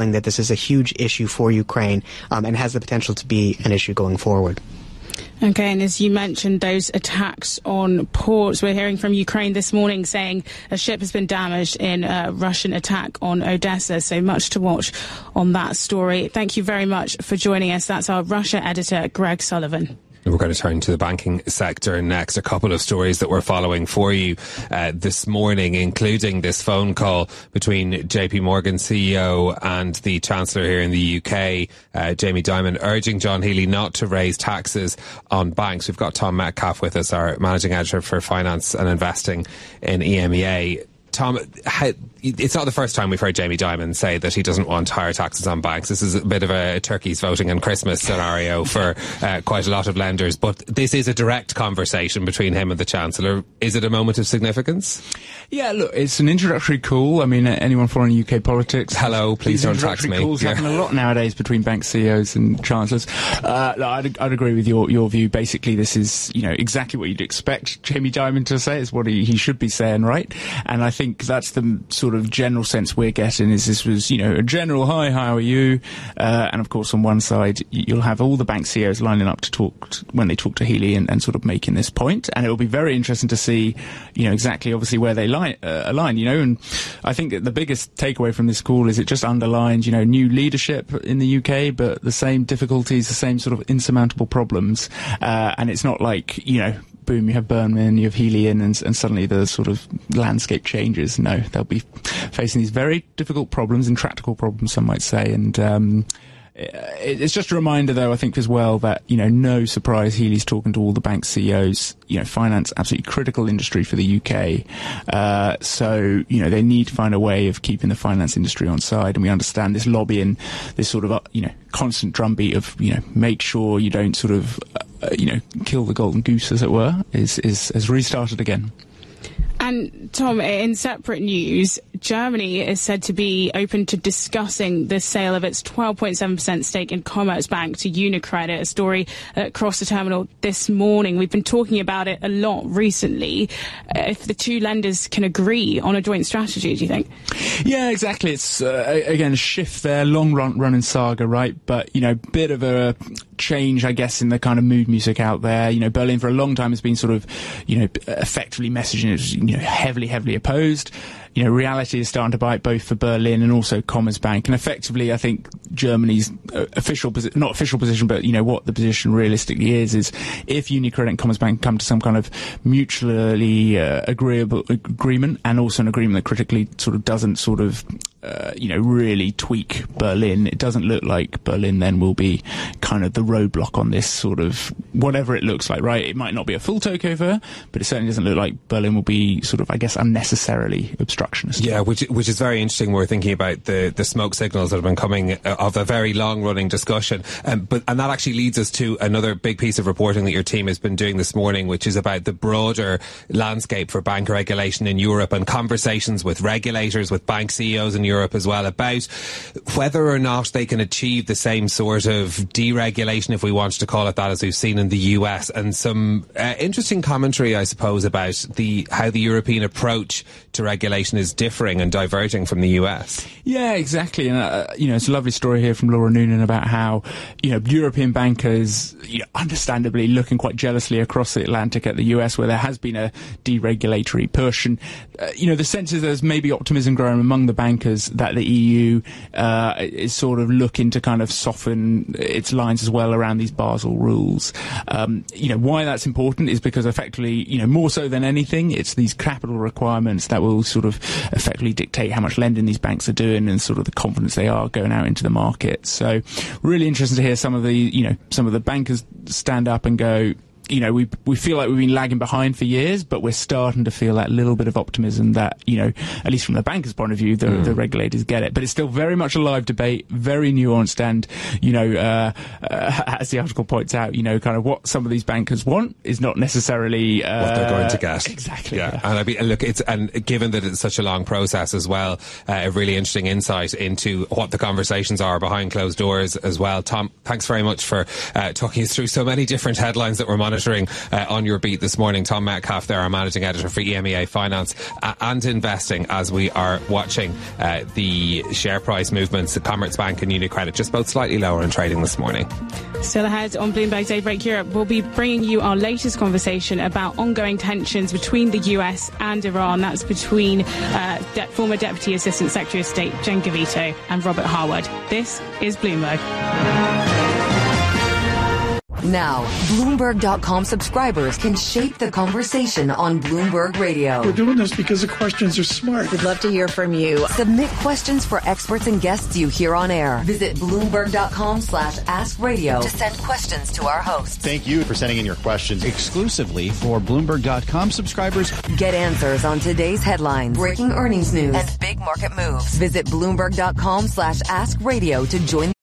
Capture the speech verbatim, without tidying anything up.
that this is a huge issue for Ukraine um, and has the potential to be an issue going forward. Okay, and as you mentioned, those attacks on ports, we're hearing from Ukraine this morning saying a ship has been damaged in a Russian attack on Odessa, so much to watch on that story. Thank you very much for joining us. That's our Russia editor, Greg Sullivan. We're going to turn to the banking sector next. A couple of stories that we're following for you uh, this morning, including this phone call between J P Morgan C E O and the Chancellor here in the U K, uh, Jamie Dimon, urging John Healey not to raise taxes on banks. We've got Tom Metcalfe with us, our Managing Editor for Finance and Investing in E M E A. Tom, how, it's not the first time we've heard Jamie Dimon say that he doesn't want higher taxes on banks. This is a bit of a turkeys voting on Christmas scenario for uh, quite a lot of lenders. But this is a direct conversation between him and the Chancellor. Is it a moment of significance? Yeah, look, it's an introductory call. I mean, anyone following U K politics... Hello, please don't tax me. Calls yeah. happen a lot nowadays between bank C E Os and Chancellors. Uh, look, I'd, I'd agree with your, your view. Basically, this is, you know, exactly what you'd expect Jamie Dimon to say. It's what he, he should be saying, right? And I think that's the sort of general sense we're getting, is this was, you know, a general, hi, how are you? Uh, and of course, on one side, you'll have all the bank C E Os lining up to talk to, when they talk to Healey and, and sort of making this point. And it will be very interesting to see, you know, exactly, obviously, where they lie, uh, align, you know. And I think that the biggest takeaway from this call is it just underlines, you know, new leadership in the U K, but the same difficulties, the same sort of insurmountable problems. Uh, and it's not like, you know, boom, you have Burnham, you have Healey in, and, and suddenly the sort of landscape changes. No, they'll be facing these very difficult problems, intractable problems, some might say. And um, it's just a reminder, though, I think as well, that, you know, no surprise, Healey's talking to all the bank C E Os. You know, finance, absolutely critical industry for the U K. Uh, so, you know, they need to find a way of keeping the finance industry on side. And we understand this lobbying, this sort of, uh, you know, constant drumbeat of, you know, make sure you don't sort of, uh, you know, kill the golden goose, as it were, is, is has restarted again. And Tom, in separate news, Germany is said to be open to discussing the sale of its twelve point seven percent stake in Commerzbank to UniCredit, a story that crossed the terminal this morning. We've been talking about it a lot recently. Uh, if the two lenders can agree on a joint strategy, do you think? Yeah, exactly. It's, uh, again, a shift there, long run, running saga, right? But, you know, bit of a change, I guess, in the kind of mood music out there. You know, Berlin for a long time has been sort of, you know, effectively messaging it, you know, heavily, heavily opposed. You know, reality is starting to bite both for Berlin and also Commerzbank. And effectively, I think Germany's uh, official, posi- not official position, but, you know, what the position realistically is, is if UniCredit and Commerzbank come to some kind of mutually uh, agreeable agreement, and also an agreement that critically sort of doesn't sort of, uh, you know, really tweak Berlin, it doesn't look like Berlin then will be kind of the roadblock on this sort of, whatever it looks like, right? It might not be a full takeover, but it certainly doesn't look like Berlin will be sort of, I guess, unnecessarily obstructive. Yeah, which which is very interesting. We're thinking about the, the smoke signals that have been coming of a very long-running discussion. Um, but and that actually leads us to another big piece of reporting that your team has been doing this morning, which is about the broader landscape for bank regulation in Europe, and conversations with regulators, with bank C E Os in Europe as well, about whether or not they can achieve the same sort of deregulation, if we want to call it that, as we've seen in the U S. And some uh, interesting commentary, I suppose, about the how the European approach to regulation is differing and diverging from the U S. Yeah, exactly. And, uh, you know, it's a lovely story here from Laura Noonan about how, you know, European bankers, you know, understandably looking quite jealously across the Atlantic at the U S, where there has been a deregulatory push. And, uh, you know, the sense is there's maybe optimism growing among the bankers that the E U uh, is sort of looking to kind of soften its lines as well around these Basel rules. Um, you know, why that's important is because effectively, you know, more so than anything, it's these capital requirements that will sort of effectively dictate how much lending these banks are doing and sort of the confidence they are going out into the market. So really interesting to hear some of the, you know, some of the bankers stand up and go, you know, we we feel like we've been lagging behind for years, but we're starting to feel that little bit of optimism that, you know, at least from the bankers' point of view, the, mm. the regulators get it. But it's still very much a live debate, very nuanced, and, you know, uh, uh, as the article points out, you know, kind of what some of these bankers want is not necessarily uh, what they're going to get. Exactly. Yeah, yeah. and I mean, look, it's and given that it's such a long process as well, uh, a really interesting insight into what the conversations are behind closed doors as well. Tom, thanks very much for uh, talking us through so many different headlines that we're monitoring monitoring uh, on your beat this morning. Tom Metcalf there, our managing editor for E M E A Finance uh, and Investing, as we are watching uh, the share price movements at Commerzbank and UniCredit, just both slightly lower in trading this morning. Still ahead on Bloomberg Daybreak Europe, we'll be bringing you our latest conversation about ongoing tensions between the U S and Iran. That's between uh, de- former Deputy Assistant Secretary of State Jen Gavito and Robert Harward. This is Bloomberg. Now, Bloomberg dot com subscribers can shape the conversation on Bloomberg Radio. We're doing this because the questions are smart. We'd love to hear from you. Submit questions for experts and guests you hear on air. Visit Bloomberg dot com slash ask radio to send questions to our hosts. Thank you for sending in your questions exclusively for Bloomberg dot com subscribers. Get answers on today's headlines, breaking earnings news, and big market moves. Visit Bloomberg dot com slash ask radio to join